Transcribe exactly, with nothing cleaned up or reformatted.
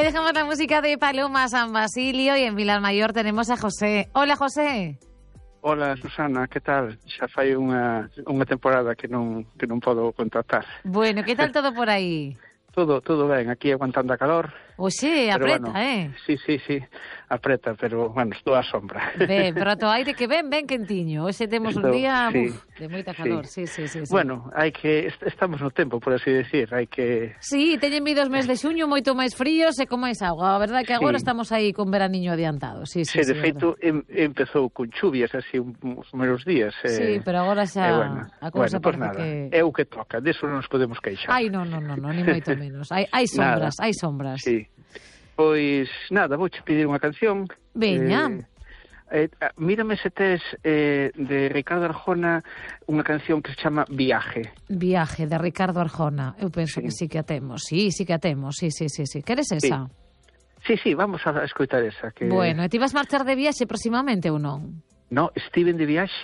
Ahí dejamos la música de Paloma San Basilio y en Vilarmayor tenemos a José. Hola, José. Hola, Susana, que tal? Xa fai unha, unha temporada que non, que non podo contactar. Bueno, que tal todo por aí? Todo, todo ben, aquí aguantando a calor. Oxe, apreta, bueno, eh? Sí, sí, sí, apreta, pero, bueno, estou á sombra. Ben, pero to aire que ven, ben quentiño. Hoxe temos un Estou, día sí, uf, de moita calor, sí, sí, sí, sí. Bueno, hai que, estamos no tempo, por así decir, hai que... Sí, teñen vido os mes de xuño moito máis fríos e con máis agua. A verdade é que agora Sí. estamos aí con veraniño adiantado. Sí, sí, Sí, sí, de feito, em, empezou con chuvias así un- uns meros días. Eh, Sí, pero agora xa eh, bueno, a cousa bueno, pues parece nada, que... é o que toca, deso non nos podemos queixar. Ai, non, non, non, no, ni moito menos. Hai, hai sombras, Nada. hai sombras. Sí. Pois, nada, vouche pedir unha canción. Veña. Eh, eh, mírame se tes eh, de Ricardo Arjona unha canción que se chama Viaje. Viaje de Ricardo Arjona. Eu penso Sí. que sí que a temos. Sí, sí que a temos. Sí, sí, sí, sí. Queres esa? Sí, sí, vamos a escoitar esa. Que... Bueno, e ti vas marchar de viaxe próximamente ou non? No, Steven de viaxe.